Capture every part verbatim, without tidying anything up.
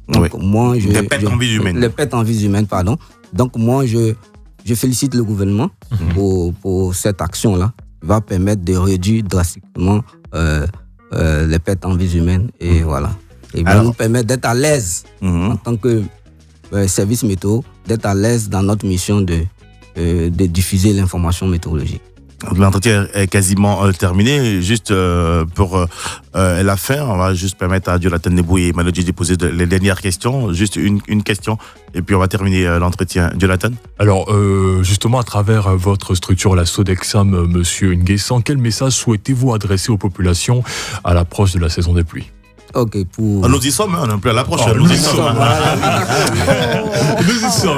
Donc, oui. moi, je, les pertes je, en vie humaine. Les pertes en vie humaine, pardon. Donc, moi, je, je félicite le gouvernement mmh. pour, pour cette action-là, qui va permettre de réduire drastiquement euh, euh, les pertes en vie humaine. Et mmh. voilà. Et va nous permettre d'être à l'aise mmh. en tant que euh, service météo, d'être à l'aise dans notre mission de, euh, de diffuser l'information météorologique. L'entretien est quasiment euh, terminé. Juste euh, pour euh, la fin, on va juste permettre à Jonathan Nebou et Emmanuel Djidji de poser de, les dernières questions. Juste une, une question et puis on va terminer euh, l'entretien. Jonathan ? Alors, euh, justement, à travers votre structure, la Sodexam, Monsieur Nguessan, quel message souhaitez-vous adresser aux populations à l'approche de la saison des pluies ? Ok, pour... Nous y sommes, hein, on est un peu à l'approche. Oh, nous, nous y sommes. sommes nous y sommes.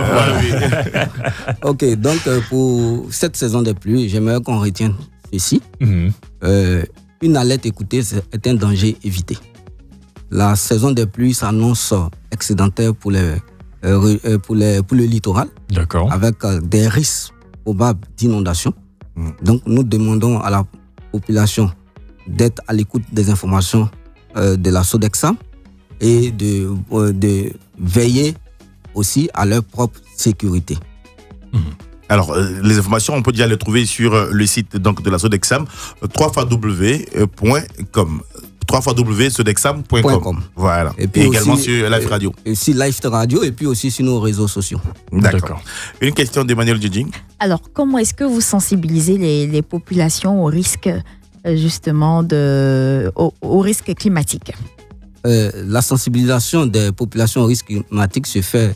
Ok, donc euh, pour cette saison des pluies, j'aimerais qu'on retienne ceci. Mm-hmm. Euh, une alerte écoutée est un danger évité. La saison des pluies s'annonce excédentaire pour, les, euh, pour, les, pour le littoral. D'accord. Avec euh, des risques probables d'inondation. Mm. Donc nous demandons à la population d'être à l'écoute des informations de la Sodexam et de, de veiller aussi à leur propre sécurité. Mmh. Alors, euh, les informations, on peut déjà les trouver sur euh, le site donc, de la Sodexam, euh, w w w point com. w w w point sodexam point com. Voilà. Et, puis et également aussi, sur Live Radio. Et aussi Live Radio et puis aussi sur nos réseaux sociaux. D'accord. D'accord. Une question d'Emmanuel Djidji. Alors, comment est-ce que vous sensibilisez les, les populations au risque justement de, au, au risque climatique? euh, La sensibilisation des populations au risque climatique se fait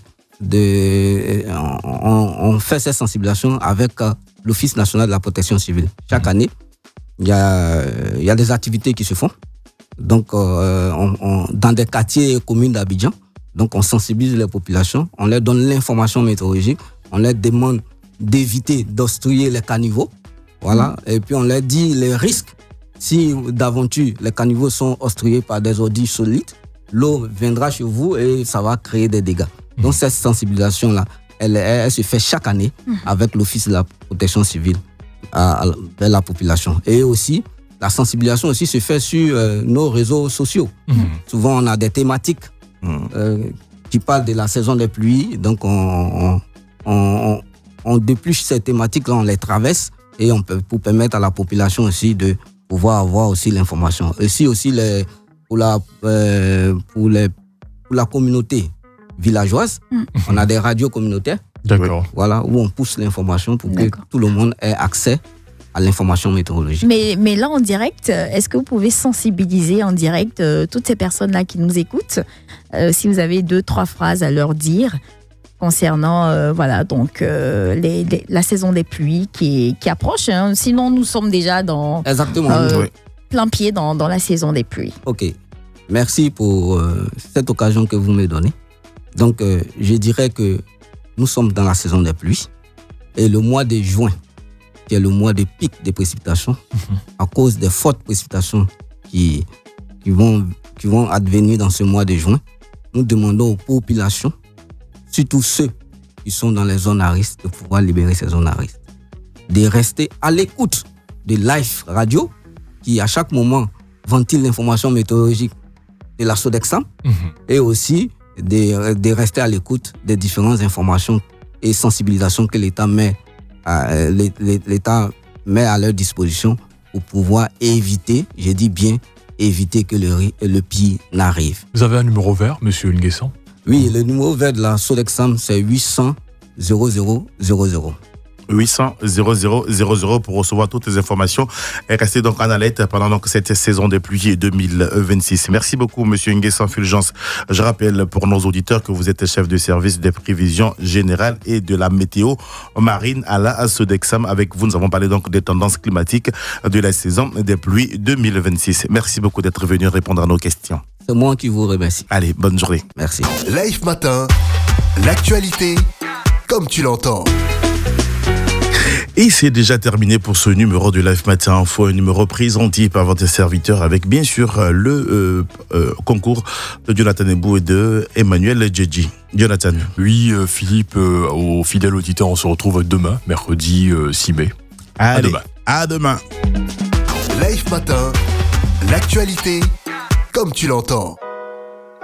de, on, on fait cette sensibilisation avec euh, l'Office national de la protection civile. Chaque mmh. année, il y a, il y a des activités qui se font. Donc, euh, on, on, dans des quartiers et communes d'Abidjan, donc on sensibilise les populations, on leur donne l'information météorologique, on leur demande d'éviter d'obstruer les caniveaux. Voilà, mmh. et puis on leur dit les risques. Si d'aventure les caniveaux sont obstrués par des ordures solides, l'eau viendra chez vous et ça va créer des dégâts. Mmh. Donc cette sensibilisation-là, elle, elle, elle se fait chaque année mmh. avec l'Office de la protection civile à, à, vers la population. Et aussi, la sensibilisation aussi se fait sur euh, nos réseaux sociaux. Mmh. Souvent, on a des thématiques mmh. euh, qui parlent de la saison des pluies. Donc, on, on, on, on dépluche ces thématiques-là, on les traverse et on peut, pour permettre à la population aussi de pouvoir avoir aussi l'information. Et si aussi les, pour, la, euh, pour, les, pour la communauté villageoise, mmh. on a des radios communautaires. D'accord. Voilà, où on pousse l'information pour D'accord. que tout le monde ait accès à l'information météorologique. Mais, mais là, en direct, est-ce que vous pouvez sensibiliser en direct euh, toutes ces personnes-là qui nous écoutent, euh, si vous avez deux, trois phrases à leur dire concernant euh, voilà, donc, euh, les, les, la saison des pluies qui, qui approche. Hein. Sinon, nous sommes déjà dans Exactement. Euh, oui. plein pied dans, dans la saison des pluies. Ok. Merci pour euh, cette occasion que vous me donnez. Donc, euh, je dirais que nous sommes dans la saison des pluies et le mois de juin, qui est le mois de pic des précipitations, mmh. à cause des fortes précipitations qui, qui, vont, qui vont advenir dans ce mois de juin, nous demandons aux populations, surtout ceux qui sont dans les zones à risque, de pouvoir libérer ces zones à risque. De rester à l'écoute de Live Radio, qui à chaque moment ventile l'information météorologique de la Sodexam, mmh. et aussi de, de rester à l'écoute des différentes informations et sensibilisations que l'État met à, l'État met à leur disposition pour pouvoir éviter, je dis bien, éviter que le, le pire n'arrive. Vous avez un numéro vert, Monsieur Nguessan? Oui, le numéro vert de la Sodexam, c'est huit cents zéro zéro zéro zéro. huit cents zéro zéro zéro zéro pour recevoir toutes les informations et rester donc en alerte pendant donc cette saison des pluies deux mille vingt-six. Merci beaucoup, Monsieur Nguessan Fulgence. Je rappelle pour nos auditeurs que vous êtes chef de service des prévisions générales et de la météo marine à la Sodexam. Avec vous, nous avons parlé donc des tendances climatiques de la saison des pluies deux mille vingt-six. Merci beaucoup d'être venu répondre à nos questions. C'est moi qui vous remercie. Allez, bonne journée. Merci. Live Matin, l'actualité comme tu l'entends. Et c'est déjà terminé pour ce numéro de Live Matin Info, un numéro présenté par votre serviteur avec bien sûr le euh, euh, concours de Jonathan Nebou et de Emmanuel Djidji. Jonathan. Oui, euh, Philippe, euh, aux fidèles auditeurs, on se retrouve demain, mercredi euh, six mai. Allez, à demain. À demain. Live Matin, l'actualité comme tu l'entends.